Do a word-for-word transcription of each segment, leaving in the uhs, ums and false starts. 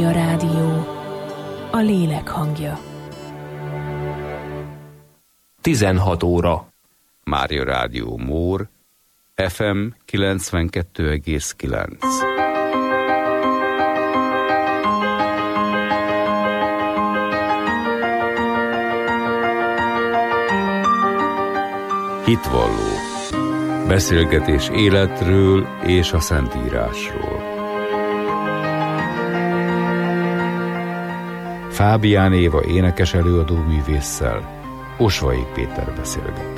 Mária Rádió, a lélek hangja. tizenhat óra. Mária Rádió Mór, ef em kilencvenkettő egész kilenc. Hitvalló. Beszélgetés életről és a Szentírásról. Fábián Éva énekes előadó művésszel Osvai Péter beszélget.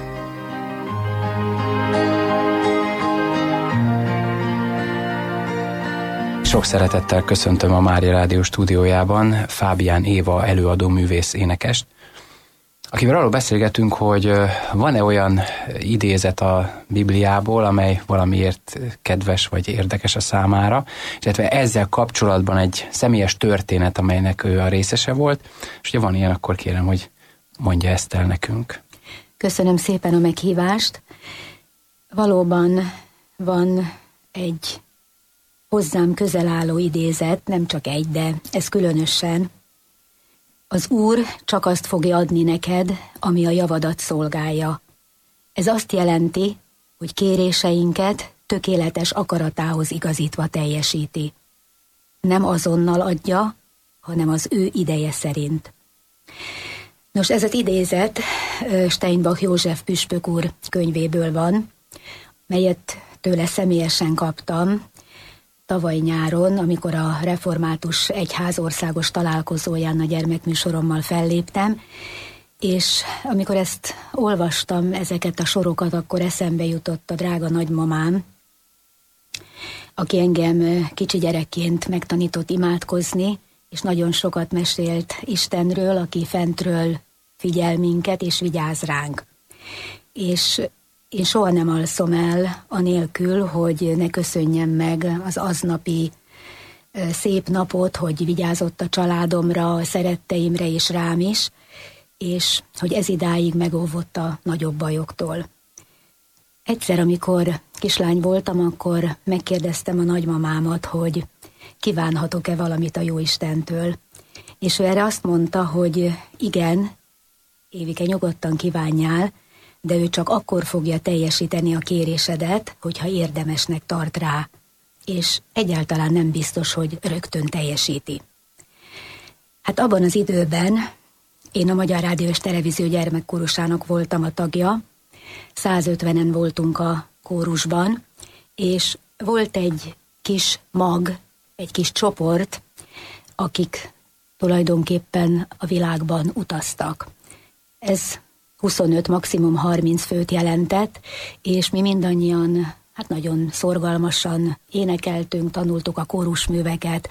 Sok szeretettel köszöntöm a Mária Rádió stúdiójában Fábián Éva előadó művész énekest, akivel arról beszélgetünk, hogy van-e olyan idézet a Bibliából, amely valamiért kedves vagy érdekes a számára, illetve ezzel kapcsolatban egy személyes történet, amelynek ő a részese volt, és ugye van ilyen, akkor kérem, hogy mondja ezt el nekünk. Köszönöm szépen a meghívást. Valóban van egy hozzám közel álló idézet, nem csak egy, de ez különösen. Az Úr csak azt fogja adni neked, ami a javadat szolgálja. Ez azt jelenti, hogy kéréseinket tökéletes akaratához igazítva teljesíti. Nem azonnal adja, hanem az ő ideje szerint. Nos, ez az idézet Steinbach József püspök úr könyvéből van, melyet tőle személyesen kaptam tavaly nyáron, amikor a Református Egyház országos találkozóján a gyermekműsorommal felléptem, és amikor ezt olvastam, ezeket a sorokat, akkor eszembe jutott a drága nagymamám, aki engem kicsi gyerekként megtanított imádkozni, és nagyon sokat mesélt Istenről, aki fentről figyel minket, és vigyáz ránk. És én soha nem alszom el anélkül, hogy ne köszönjem meg az aznapi szép napot, hogy vigyázott a családomra, a szeretteimre és rám is, és hogy ez idáig megóvott a nagyobb bajoktól. Egyszer, amikor kislány voltam, akkor megkérdeztem a nagymamámat, hogy kívánhatok-e valamit a Jóistentől. És ő erre azt mondta, hogy igen, Évike, nyugodtan kívánjál, de ő csak akkor fogja teljesíteni a kérésedet, hogyha érdemesnek tart rá, és egyáltalán nem biztos, hogy rögtön teljesíti. Hát abban az időben én a Magyar Rádió és Televízió gyermekkórusának voltam a tagja, százötvenen voltunk a kórusban, és volt egy kis mag, egy kis csoport, akik tulajdonképpen a világban utaztak. Ez huszonöt, maximum harminc főt jelentett, és mi mindannyian hát nagyon szorgalmasan énekeltünk, tanultuk a kórusműveket,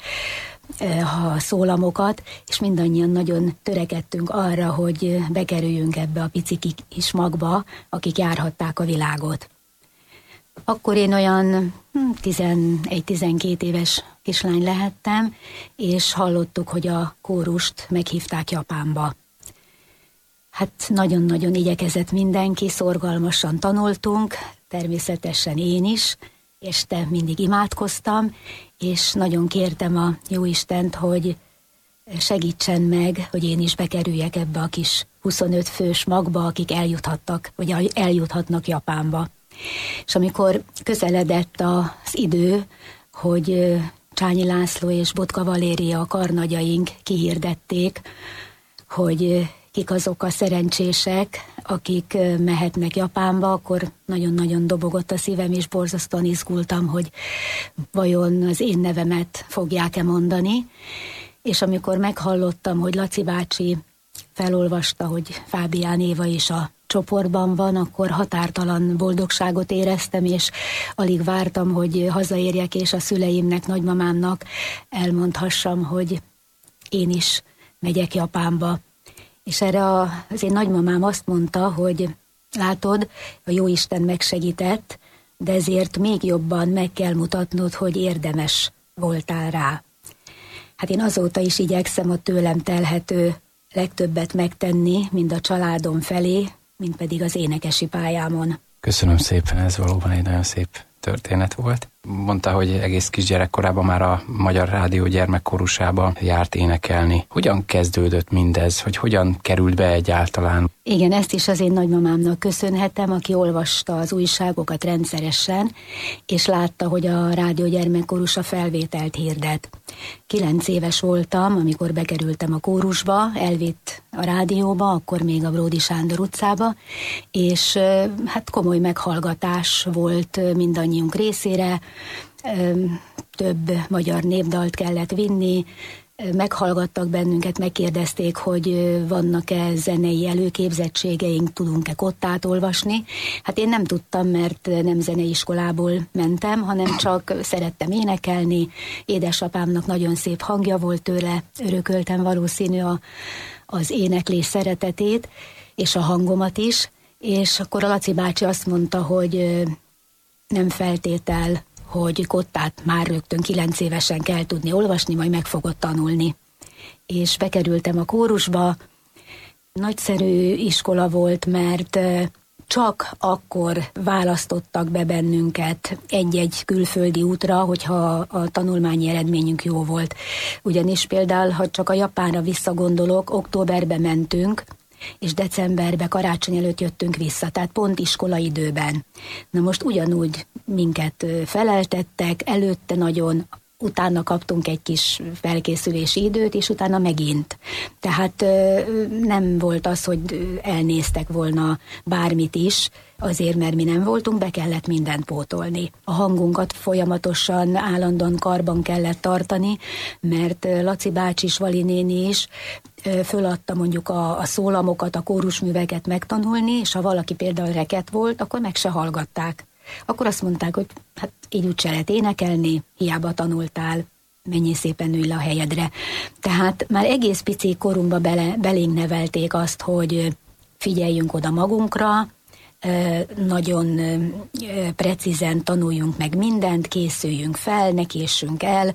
a szólamokat, és mindannyian nagyon törekedtünk arra, hogy bekerüljünk ebbe a pici kis magba, akik járhatták a világot. Akkor én olyan tizenegy-tizenkét éves kislány lehettem, és hallottuk, hogy a kórust meghívták Japánba. Hát nagyon-nagyon igyekezett mindenki, szorgalmasan tanultunk, természetesen én is, este mindig imádkoztam, és nagyon kértem a Jóistent, hogy segítsen meg, hogy én is bekerüljek ebbe a kis huszonöt fős magba, akik eljuthattak, vagy eljuthatnak Japánba. És amikor közeledett az idő, hogy Csányi László és Botka Valéria, a karnagyaink kihirdették, hogy kik azok a szerencsések, akik mehetnek Japánba, akkor nagyon-nagyon dobogott a szívem, és borzasztóan izgultam, hogy vajon az én nevemet fogják-e mondani. És amikor meghallottam, hogy Laci bácsi felolvasta, hogy Fábián Éva is a csoportban van, akkor határtalan boldogságot éreztem, és alig vártam, hogy hazaérjek, és a szüleimnek, nagymamámnak elmondhassam, hogy én is megyek Japánba. És erre az én nagymamám azt mondta, hogy látod, a Jóisten megsegített, de ezért még jobban meg kell mutatnod, hogy érdemes voltál rá. Hát én azóta is igyekszem a tőlem telhető legtöbbet megtenni, mind a családom felé, mind pedig az énekesi pályámon. Köszönöm szépen, ez valóban egy nagyon szép történet volt. Mondta, hogy egész kisgyerekkorában már a Magyar Rádió gyermekkórusába járt énekelni. Hogyan kezdődött mindez, hogy hogyan került be egyáltalán? Igen, ezt is az én nagymamámnak köszönhetem, aki olvasta az újságokat rendszeresen, és látta, hogy a Rádió gyermekkórusa felvételt hirdet. Kilenc éves voltam, amikor bekerültem a kórusba, elvitt a rádióba, akkor még a Bródi Sándor utcába, és hát komoly meghallgatás volt mindannyiunk részére, több magyar népdalt kellett vinni, meghallgattak bennünket, megkérdezték, hogy vannak-e zenei előképzettségeink, tudunk-e kottát olvasni. Hát én nem tudtam, mert nem zeneiskolából mentem, hanem csak szerettem énekelni. Édesapámnak nagyon szép hangja volt tőle, örököltem valószínű a, az éneklés szeretetét, és a hangomat is. És akkor a Laci bácsi azt mondta, hogy nem feltétel, hogy kottát már rögtön kilenc évesen kell tudni olvasni, majd meg fogod tanulni. És bekerültem a kórusba. Nagyszerű iskola volt, mert csak akkor választottak be bennünket egy-egy külföldi útra, hogyha a tanulmányi eredményünk jó volt. Ugyanis például, ha csak a Japánra visszagondolok, októberbe mentünk, és decemberben karácsony előtt jöttünk vissza, tehát pont iskolaidőben. Na most ugyanúgy minket feleltettek, előtte nagyon, utána kaptunk egy kis felkészülési időt, és utána megint. Tehát nem volt az, hogy elnéztek volna bármit is, azért, mert mi nem voltunk, be kellett mindent pótolni. A hangunkat folyamatosan, állandóan karban kellett tartani, mert Laci bácsi is, Vali néni is föladta mondjuk a, a szólamokat, a kórusműveket megtanulni, és ha valaki például reket volt, akkor meg se hallgatták. Akkor azt mondták, hogy hát így úgy se lehet énekelni, hiába tanultál, menjél szépen, ülj le a helyedre. Tehát már egész pici korunkba bele, belénk nevelték azt, hogy figyeljünk oda magunkra, nagyon precízen tanuljunk meg mindent, készüljünk fel, ne késsünk el,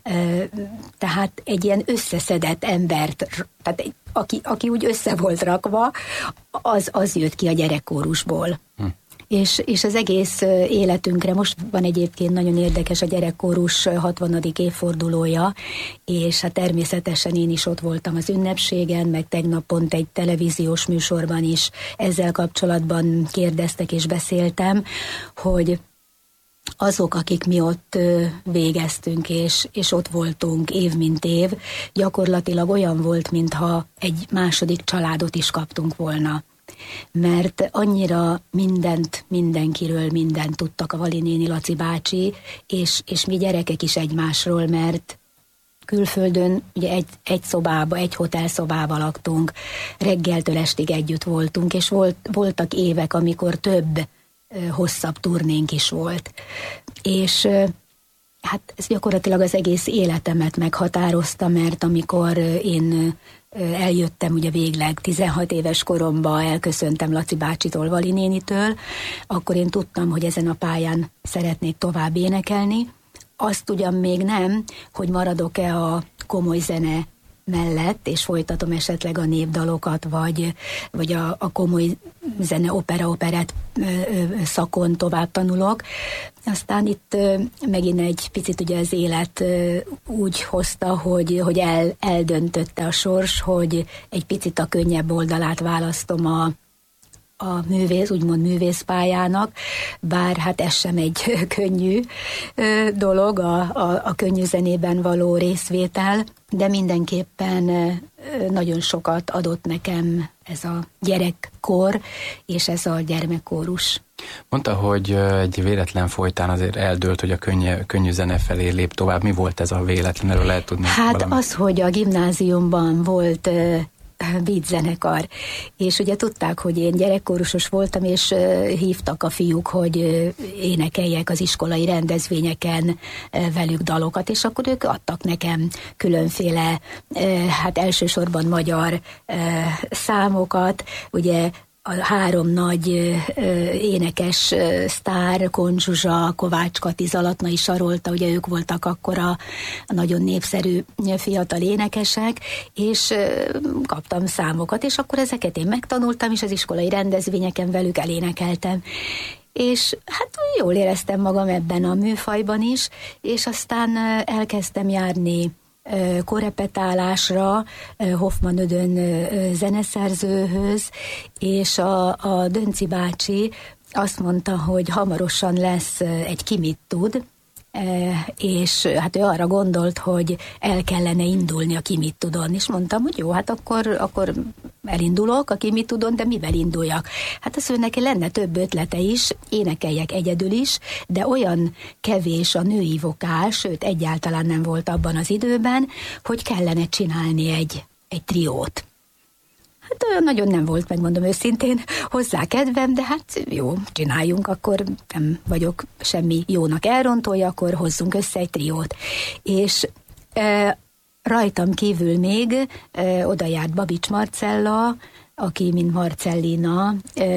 tehát egy ilyen összeszedett embert, tehát aki, aki úgy össze volt rakva, az, az jött ki a gyerekkórusból. Hm. És, és az egész életünkre, most van egyébként nagyon érdekes a gyerekkórus hatvanadik évfordulója, és hát természetesen én is ott voltam az ünnepségen, meg tegnap pont egy televíziós műsorban is ezzel kapcsolatban kérdeztek és beszéltem, hogy azok, akik mi ott végeztünk, és, és ott voltunk év mint év, gyakorlatilag olyan volt, mintha egy második családot is kaptunk volna. Mert annyira mindent, mindenkiről mindent tudtak a Vali néni, Laci bácsi, és, és mi gyerekek is egymásról, mert külföldön ugye egy, egy szobába, egy hotelszobába laktunk, reggeltől estig együtt voltunk, és volt, voltak évek, amikor több hosszabb turnénk is volt. És hát ez gyakorlatilag az egész életemet meghatározta, mert amikor én eljöttem ugye végleg tizenhat éves koromban, elköszöntem Laci bácsitól, Vali nénitől, akkor én tudtam, hogy ezen a pályán szeretnék tovább énekelni. Azt ugyan még nem, hogy maradok-e a komoly zene mellett, és folytatom esetleg a népdalokat, vagy, vagy a, a komoly zene, opera, operett szakon tovább tanulok. Aztán itt megint egy picit ugye az élet úgy hozta, hogy, hogy el, eldöntötte a sors, hogy egy picit a könnyebb oldalát választom a a művész, úgymond művészpályának, bár hát ez sem egy könnyű dolog, a, a, a könnyű zenében való részvétel, de mindenképpen nagyon sokat adott nekem ez a gyerekkor, és ez a gyermekkórus. Mondta, hogy egy véletlen folytán azért eldőlt, hogy a könnyű, könnyű zene felé lép tovább. Mi volt ez a véletlen? Erről lehet tudni Hát valami? Az, hogy a gimnáziumban volt beat zenekar, és ugye tudták, hogy én gyerekkórusos voltam, és uh, hívtak a fiúk, hogy uh, énekeljek az iskolai rendezvényeken uh, velük dalokat, és akkor ők adtak nekem különféle, uh, hát elsősorban magyar uh, számokat, ugye a három nagy ö, énekes ö, sztár, Kon Zsuzsa, Kovács Kati, Zalatnai Sarolta, ugye ők voltak akkor a, a nagyon népszerű fiatal énekesek, és ö, kaptam számokat, és akkor ezeket én megtanultam, és az iskolai rendezvényeken velük elénekeltem. és hát jól éreztem magam ebben a műfajban is, és aztán elkezdtem járni korrepetálásra Hoffmann Ödön zeneszerzőhöz, és a, a Dönci bácsi azt mondta, hogy hamarosan lesz egy Ki mit tud, és hát ő arra gondolt, hogy el kellene indulni a Ki mit tudon, és mondtam, hogy jó, hát akkor, akkor elindulok a Ki mit tudon, de mivel induljak? Hát az ő neki lenne több ötlete is, énekeljek egyedül is, de olyan kevés a női vokál, sőt egyáltalán nem volt abban az időben, hogy kellene csinálni egy, egy triót. Hát olyan nagyon nem volt, megmondom őszintén, hozzá kedvem, de hát jó, csináljunk, akkor nem vagyok semmi jónak elrontója, akkor hozzunk össze egy triót. És e, rajtam kívül még e, oda járt Babics Marcella, aki, mint Marcellina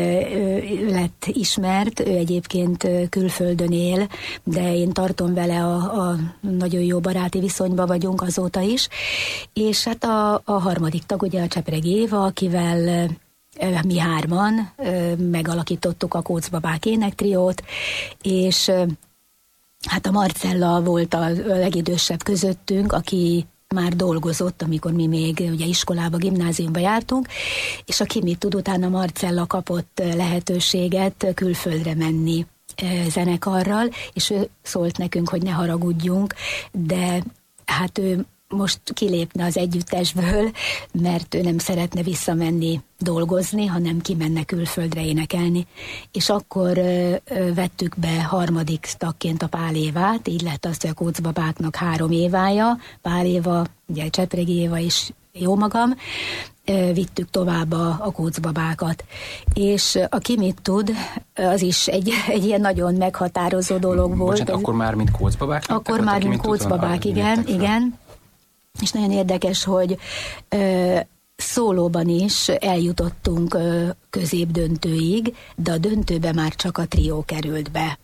lett ismert, ő egyébként külföldön él, de én tartom vele a, a nagyon jó baráti viszonyban vagyunk azóta is, és hát a, a harmadik tag, ugye a Csepregi Éva, akivel mi hárman megalakítottuk a Kóczbabák énektriót, és hát a Marcella volt a legidősebb közöttünk, aki már dolgozott, amikor mi még ugye iskolába, gimnáziumba jártunk, és aki mit tud, utána Marcella kapott lehetőséget külföldre menni zenekarral, és ő szólt nekünk, hogy ne haragudjunk, de hát ő most kilépne az együttesből, mert ő nem szeretne visszamenni dolgozni, hanem kimenne külföldre énekelni. És akkor ö, ö, vettük be harmadik tagként a Pál Évát, így lett az, hogy a Kóczbabáknak három évája, Pál Éva, ugye Csepregi Éva is jó magam, ö, vittük tovább a, a Kóczbabákat. És aki mit tud, az is egy, egy ilyen nagyon meghatározó dolog volt. Bocsánat, akkor már mint Kóczbabák? Akkor már mint Kóczbabák, igen, igen. És nagyon érdekes, hogy ö, szólóban is eljutottunk ö, középdöntőig, de a döntőbe már csak a trió került be.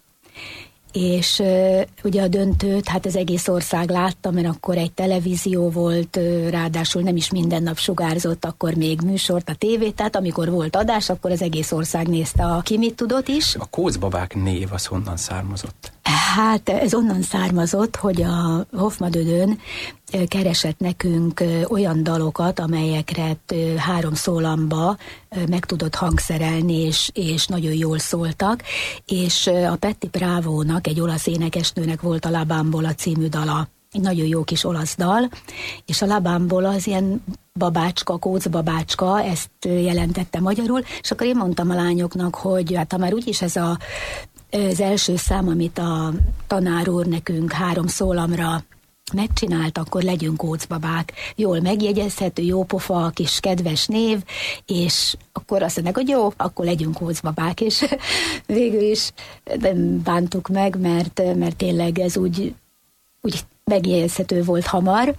És ö, ugye a döntőt, hát az egész ország látta, mert akkor egy televízió volt, ö, ráadásul nem is minden nap sugárzott, akkor még műsort, a tévét, tehát amikor volt adás, akkor az egész ország nézte a Ki mit tudott is. A Kóczbabák név az honnan származott? Hát ez onnan származott, hogy a Hoffmann Ödön keresett nekünk olyan dalokat, amelyekre három szólamba meg tudott hangszerelni, és, és nagyon jól szóltak, és a Petty Bravo-nak, egy olasz énekesnőnek volt a La Bambola című dala, egy nagyon jó kis olasz dal, és a La Bambola az ilyen babácska, kóczbabácska, ezt jelentette magyarul, és akkor én mondtam a lányoknak, hogy hát ha már úgyis ez a az első szám, amit a tanár úr nekünk három szólamra megcsinált, akkor legyünk Kóczbabák. Jól megjegyezhető, jó pofa, kis kedves név, és akkor azt mondják, hogy jó, akkor legyünk Kóczbabák, és végül is nem bántuk meg, mert, mert tényleg ez úgy, úgy megjegyezhető volt hamar,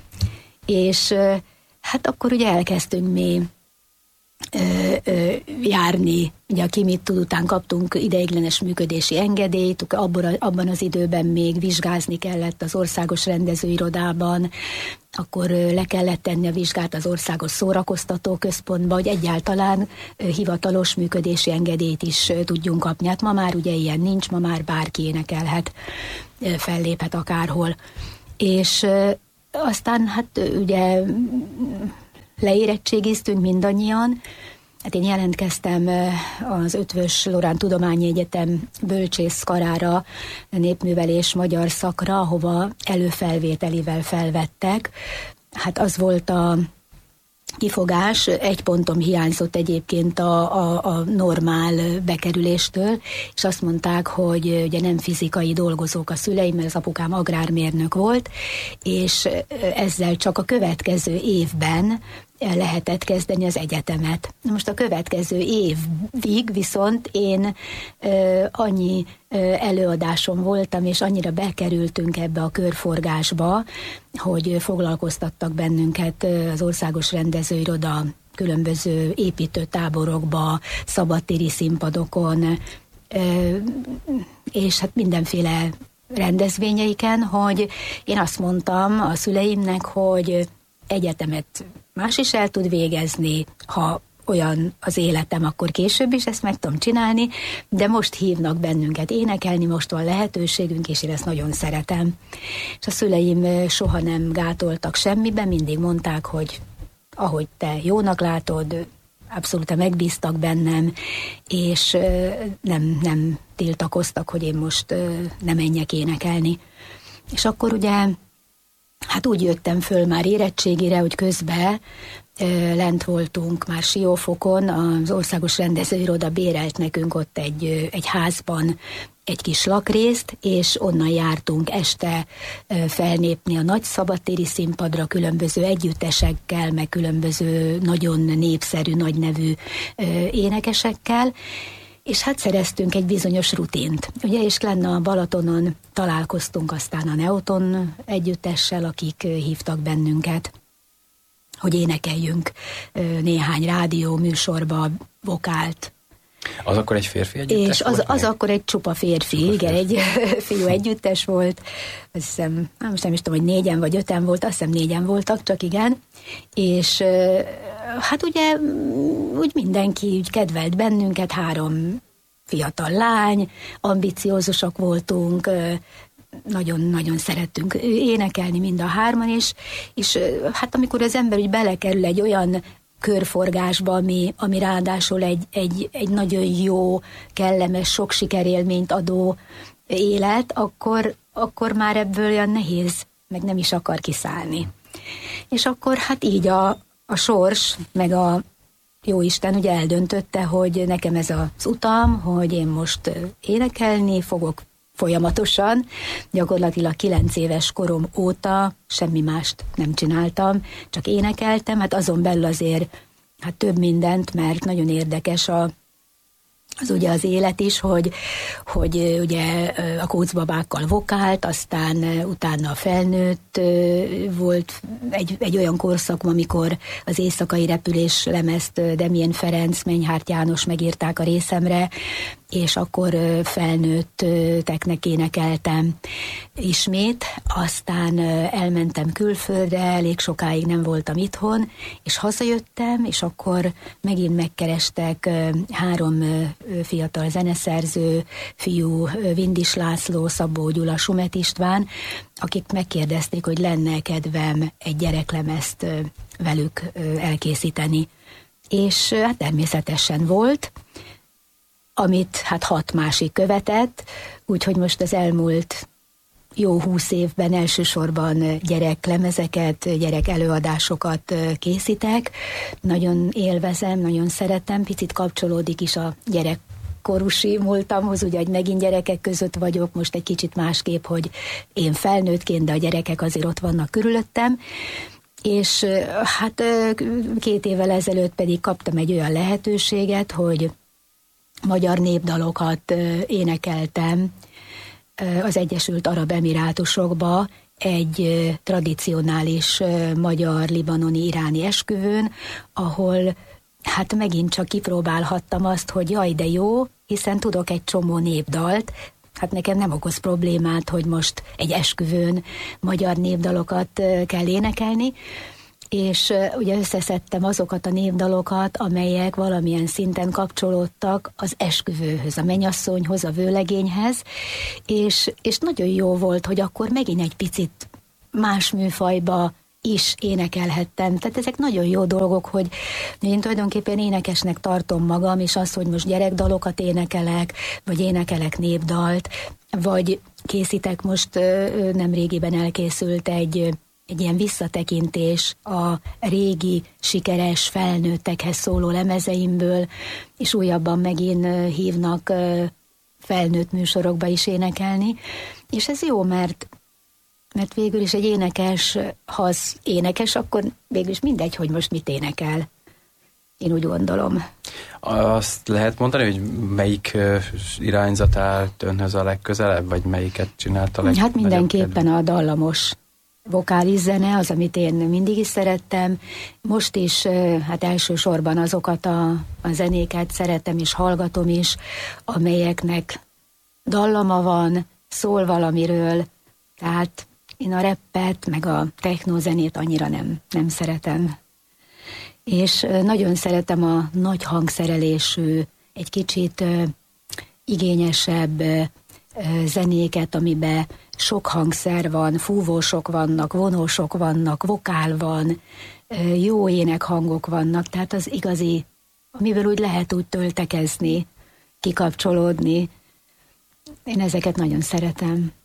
és hát akkor ugye elkezdtünk mi Ö, ö, járni. Ugye a Ki mit tud, után kaptunk ideiglenes működési engedélyt, abban, abban az időben még vizsgázni kellett az országos rendezőirodában, akkor ö, le kellett tenni a vizsgát az országos szórakoztató központba, hogy egyáltalán ö, hivatalos működési engedélyt is ö, tudjunk kapni. Hát ma már ugye ilyen nincs, ma már bárki énekelhet, ö, felléphet akárhol. És ö, aztán hát ö, ugye leérettségiztünk mindannyian. Hát én jelentkeztem az Ötvös Loránd Tudományi Egyetem bölcsészkarára, népművelés magyar szakra, ahova előfelvételivel felvettek. Hát az volt a kifogás, egy pontom hiányzott egyébként a, a, a normál bekerüléstől, és azt mondták, hogy ugye nem fizikai dolgozók a szüleim, mert az apukám agrármérnök volt, és ezzel csak a következő évben lehetett kezdeni az egyetemet. Most a következő évig viszont én ö, annyi ö, előadásom voltam, és annyira bekerültünk ebbe a körforgásba, hogy foglalkoztattak bennünket az országos rendezőiroda különböző építőtáborokba, szabadtéri színpadokon, ö, és hát mindenféle rendezvényeiken, hogy én azt mondtam a szüleimnek, hogy egyetemet más is el tud végezni, ha olyan az életem, akkor később is ezt meg tudom csinálni, de most hívnak bennünket énekelni, most van lehetőségünk, és én ezt nagyon szeretem. És a szüleim soha nem gátoltak semmiben, mindig mondták, hogy ahogy te jónak látod, abszolút megbíztak bennem, és nem, nem tiltakoztak, hogy én most nem menjek énekelni. És akkor ugye, hát úgy jöttem föl már érettségire, hogy közben lent voltunk már Siófokon, az Országos Rendezőiroda bérelt nekünk ott egy, egy házban egy kis lakrészt, és onnan jártunk este felnépni a nagy szabadtéri színpadra különböző együttesekkel, meg különböző nagyon népszerű, nagynevű énekesekkel, és hát szereztünk egy bizonyos rutint. Ugye, és lenne a Balatonon találkoztunk aztán a Neoton együttessel, akik hívtak bennünket, hogy énekeljünk néhány rádió műsorba vokált. Az akkor egy férfi együttes És az, volt? az akkor egy csupa férfi, csupa igen, férfi. Egy fiú együttes volt. Azt hiszem, most nem is tudom, hogy négyen vagy öten volt, azt hiszem négyen voltak, csak igen. És hát ugye úgy mindenki úgy kedvelt bennünket, három fiatal lány, ambiciózusak voltunk, nagyon-nagyon szerettünk énekelni mind a hárman, és, és hát amikor az ember úgy belekerül egy olyan körforgásba, ami, ami ráadásul egy, egy, egy nagyon jó, kellemes, sok sikerélményt adó élet, akkor, akkor már ebből olyan nehéz, meg nem is akar kiszállni. És akkor hát így a, a sors, meg a Jóisten ugye eldöntötte, hogy nekem ez az utam, hogy én most énekelni fogok folyamatosan, gyakorlatilag kilenc éves korom óta semmi mást nem csináltam, csak énekeltem, hát azon belül azért hát több mindent, mert nagyon érdekes a, az ugye az élet is, hogy, hogy ugye a kócbabákkal vokált, aztán utána a felnőtt volt egy, egy olyan korszak, amikor az éjszakai repülés lemezt Demjén Ferenc, Menyhárt János megírták a részemre, és akkor felnőtteknek énekeltem ismét, aztán elmentem külföldre, elég sokáig nem voltam itthon, és hazajöttem, és akkor megint megkerestek három fiatal zeneszerző, fiú, Vindis László, Szabó Gyula, Sumet István, akik megkérdezték, hogy lenne kedvem egy gyereklemezt velük elkészíteni. És hát természetesen volt, amit hát hat másik követett, úgyhogy most az elmúlt jó húsz évben elsősorban gyereklemezeket, gyerek előadásokat készítek. Nagyon élvezem, nagyon szeretem, picit kapcsolódik is a gyerekkorusi múltamhoz, ugye, hogy megint gyerekek között vagyok, most egy kicsit másképp, hogy én felnőttként, de a gyerekek azért ott vannak körülöttem. És hát két évvel ezelőtt pedig kaptam egy olyan lehetőséget, hogy magyar népdalokat énekeltem az Egyesült Arab Emirátusokba egy tradicionális magyar-libanoni iráni esküvőn, ahol hát megint csak kipróbálhattam azt, hogy jaj, de jó, hiszen tudok egy csomó népdalt, hát nekem nem okoz problémát, hogy most egy esküvőn magyar népdalokat kell énekelni, és ugye összeszedtem azokat a népdalokat, amelyek valamilyen szinten kapcsolódtak az esküvőhöz, a mennyasszonyhoz, a vőlegényhez, és, és nagyon jó volt, hogy akkor megint egy picit más műfajba is énekelhettem. Tehát ezek nagyon jó dolgok, hogy én tulajdonképpen énekesnek tartom magam, és az, hogy most gyerekdalokat énekelek, vagy énekelek népdalt, vagy készítek most, nemrégiben elkészült egy egy ilyen visszatekintés a régi, sikeres felnőttekhez szóló lemezeimből, és újabban megint hívnak felnőtt műsorokba is énekelni. És ez jó, mert, mert végül is egy énekes, ha az énekes, akkor végül is mindegy, hogy most mit énekel. Én úgy gondolom. Azt lehet mondani, hogy melyik irányzat állt önhöz a legközelebb, vagy melyiket csinálta a legnagyobb? Hát mindenképpen a dallamos vokális zene, az, amit én mindig is szerettem. Most is hát elsősorban azokat a, a zenéket szeretem és hallgatom is, amelyeknek dallama van, szól valamiről, tehát én a rappet, meg a technózenét annyira nem, nem szeretem. és nagyon szeretem a nagy hangszerelésű, egy kicsit igényesebb zenéket, amiben sok hangszer van, fúvósok vannak, vonósok vannak, vokál van, jó énekhangok vannak, tehát az igazi, amiből úgy lehet úgy töltekezni, kikapcsolódni. Én ezeket nagyon szeretem.